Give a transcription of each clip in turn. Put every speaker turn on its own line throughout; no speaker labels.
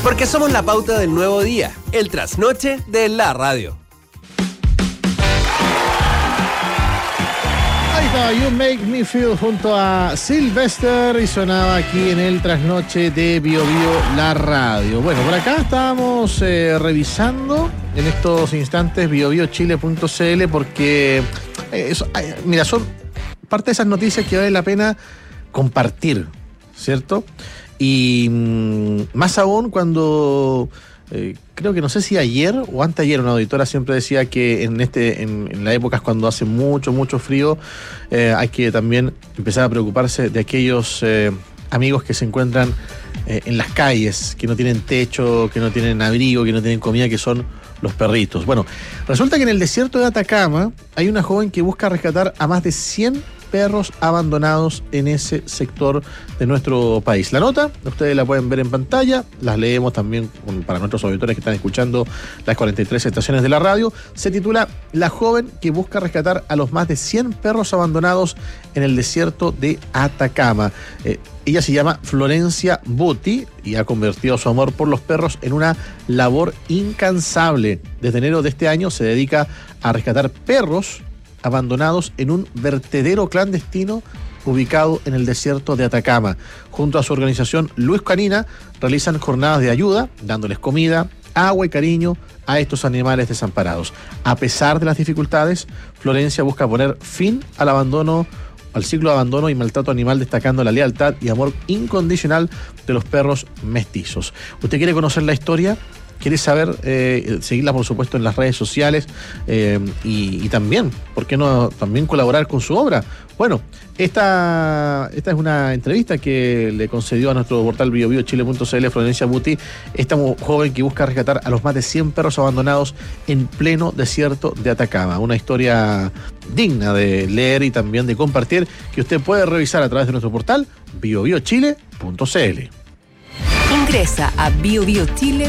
Porque somos la pauta del nuevo día, el trasnoche de la radio.
Ahí estaba You Make Me Feel junto a Sylvester y sonaba aquí en el trasnoche de Bio Bio, la radio. Bueno, por acá estábamos revisando en estos instantes biobiochile.cl porque mira, son parte de esas noticias que vale la pena compartir, ¿cierto? Y más aún cuando creo que no sé si ayer o anteayer una auditora siempre decía que en las épocas cuando hace mucho frío hay que también empezar a preocuparse de aquellos amigos que se encuentran en las calles, que no tienen techo, que no tienen abrigo, que no tienen comida, que son los perritos. Bueno, resulta que en el desierto de Atacama hay una joven que busca rescatar a más de 100 perros abandonados en ese sector de nuestro país. La nota, ustedes la pueden ver en pantalla, las leemos también para nuestros auditores que están escuchando las 43 estaciones de la radio. Se titula La joven que busca rescatar a los más de 100 perros abandonados en el desierto de Atacama. Ella se llama Florencia Buti y ha convertido su amor por los perros en una labor incansable. Desde enero de este año se dedica a rescatar perros abandonados en un vertedero clandestino ubicado en el desierto de Atacama. Junto a su organización Luz Canina realizan jornadas de ayuda, dándoles comida, agua y cariño a estos animales desamparados. A pesar de las dificultades, Florencia busca poner fin al abandono, al ciclo de abandono y maltrato animal, destacando la lealtad y amor incondicional de los perros mestizos. ¿Usted quiere conocer la historia? ¿Quiere saber? Seguirla, por supuesto, en las redes sociales y también, ¿por qué no también colaborar con su obra? Bueno, esta es una entrevista que le concedió a nuestro portal biobiochile.cl Florencia Buti, esta joven que busca rescatar a los más de 100 perros abandonados en pleno desierto de Atacama. Una historia digna de leer y también de compartir, que usted puede revisar a través de nuestro portal biobiochile.cl.
Ingresa a biobiochile.cl.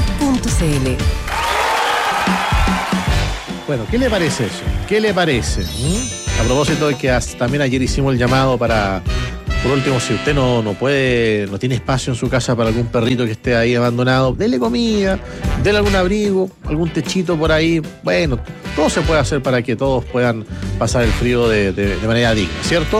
Bueno, ¿qué le parece eso? ¿Qué le parece? A propósito de que también ayer hicimos el llamado para, por último, si usted no puede, no tiene espacio en su casa para algún perrito que esté ahí abandonado, dele comida, dele algún abrigo, algún techito por ahí. Bueno, todo se puede hacer para que todos puedan pasar el frío de manera digna, ¿cierto?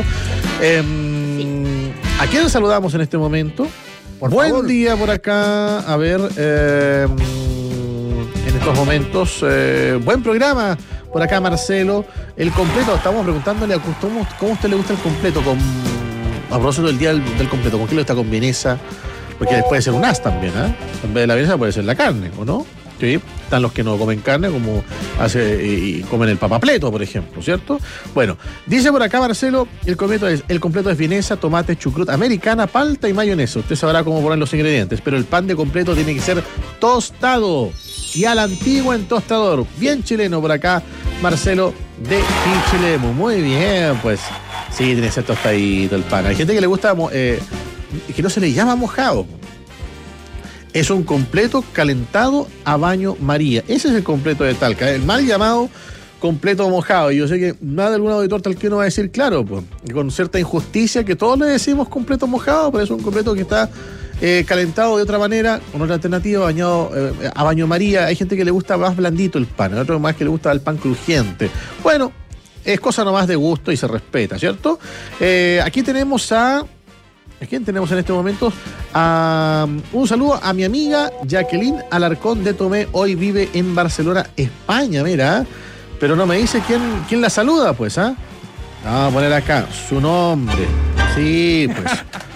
¿A quién saludamos en este momento? Buen favor. Día por acá, a ver, en estos momentos, buen programa por acá, Marcelo. El completo, estamos preguntándole a cómo a usted le gusta el completo, a propósito del día del completo, ¿con qué le gusta? ¿Con vienesa? Porque puede ser un as también, ¿eh? En vez de la vienesa puede ser la carne, ¿o no? Sí, están los que no comen carne, como y comen el papapleto, por ejemplo, ¿cierto? Bueno, dice por acá Marcelo, el completo es vienesa, tomate, chucrut, americana, palta y mayonesa. Usted sabrá cómo poner los ingredientes, pero el pan de completo tiene que ser tostado y a la antigua en tostador. Bien chileno por acá, Marcelo de Pichilemu. Muy bien, pues sí, tiene que ser tostadito el pan. Hay gente que le gusta, que no se le llama mojado. Es un completo calentado a baño María. Ese es el completo de Talca, el mal llamado completo mojado. Y yo sé que más de algún auditor talquino va a decir, claro, pues, con cierta injusticia, que todos le decimos completo mojado, pero es un completo que está calentado de otra manera, con otra alternativa, bañado a baño María. Hay gente que le gusta más blandito el pan, hay otro más que le gusta el pan crujiente. Bueno, es cosa nomás de gusto y se respeta, ¿cierto? Aquí tenemos ¿a quién tenemos en este momento? Un saludo a mi amiga Jacqueline Alarcón de Tomé. Hoy vive en Barcelona, España, mira. Pero no me dice quién la saluda, pues, ¿ah? Vamos a poner acá su nombre. Sí, pues.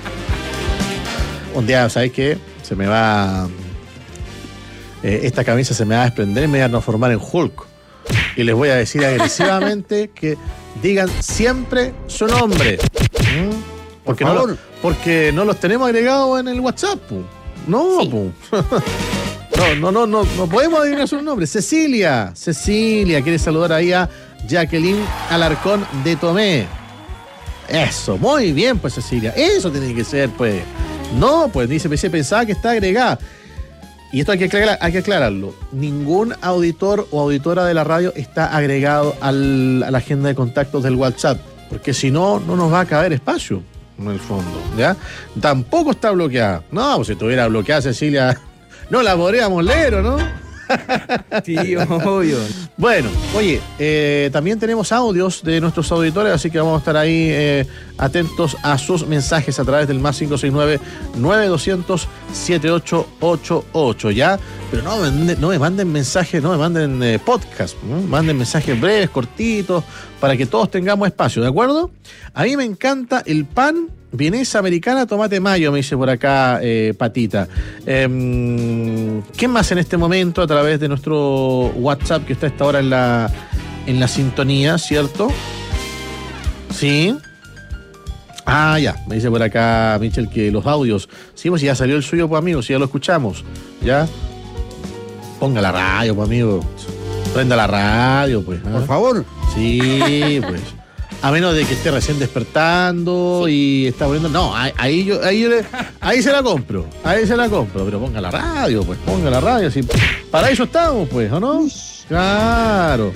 Un día, ¿sabes qué? Se me va... esta camisa se me va a desprender y me va a transformar en Hulk. Y les voy a decir agresivamente que digan siempre su nombre. Porque no los tenemos agregados en el WhatsApp. No, sí. No podemos adivinar su nombre. Cecilia quiere saludar ahí a Jacqueline Alarcón de Tomé. Eso, muy bien, pues Cecilia. Eso tiene que ser, pues. No, pues dice, pensaba que está agregada. Y esto hay que aclararlo. Ningún auditor o auditora de la radio está agregado a la agenda de contactos del WhatsApp. Porque si no nos va a caber espacio. En el fondo, ¿ya? Tampoco está bloqueada. No, pues si estuviera bloqueada, Cecilia, No la podríamos leer, ¿o no?
Sí, obvio.
Bueno, oye, también tenemos audios de nuestros auditores, así que vamos a estar ahí atentos a sus mensajes a través del más 569-9200-7888, ¿ya? Pero no me manden mensajes, no me manden podcast, ¿no? Manden mensajes breves, cortitos, para que todos tengamos espacio, ¿de acuerdo? A mí me encanta el pan vienesa americana, tomate mayo, me dice por acá Patita. ¿Qué más en este momento a través de nuestro WhatsApp que está a esta hora en la sintonía, ¿cierto? Sí. Ah, ya, me dice por acá Michel que los audios. Sí, pues ya salió el suyo, pues amigos, si ya lo escuchamos. ¿Ya? Ponga la radio, pues amigo. Prenda la radio, pues. ¿Ah?
Por favor.
Sí, pues. A menos de que esté recién despertando y está poniendo. No, ahí se la compro. Ahí se la compro. Pero ponga la radio, pues. Ponga la radio. Así, para eso estamos, pues, ¿o no? Claro.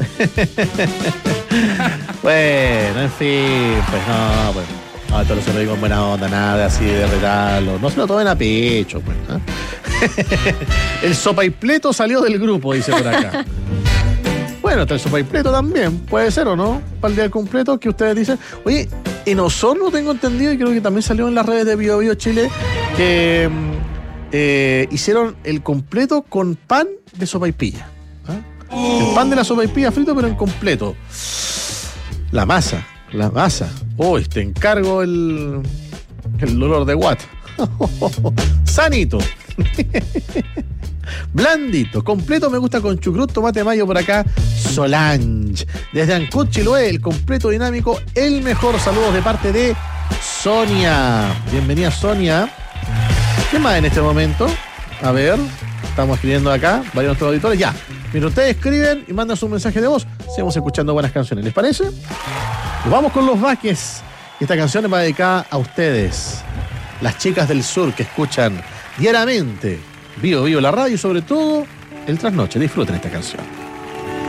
Bueno, en fin, pues no, pues. No, esto no se lo digo en buena onda, nada así de retarlo. No se lo tomen a pecho, pues. ¿Eh? El sopaipleto salió del grupo, dice por acá. Bueno, está el sopaipleto también, puede ser o no, para el día del completo, que ustedes dicen. Oye, en Osorno tengo entendido, y creo que también salió en las redes de Bio Bio Chile, que hicieron el completo con pan de sopaipilla. ¿Ah? El pan de la sopaipilla frito, pero en completo. La masa. Uy, te encargo el dolor de guata. Sanito. Blandito, completo, me gusta con chucrut, tomate mayo por acá. Solange, desde Ancud, Chiloé, el completo dinámico, el mejor. Saludos de parte de Sonia. Bienvenida, Sonia. ¿Qué más en este momento? A ver, estamos escribiendo acá, varios de nuestros auditores. Ya, mientras ustedes escriben y mandan su mensaje de voz, seguimos escuchando buenas canciones, ¿les parece? Nos vamos con Los Vázquez. Esta canción va dedicada a ustedes, las chicas del sur que escuchan diariamente Bio Bio la radio y sobre todo el trasnoche. Disfruten esta canción.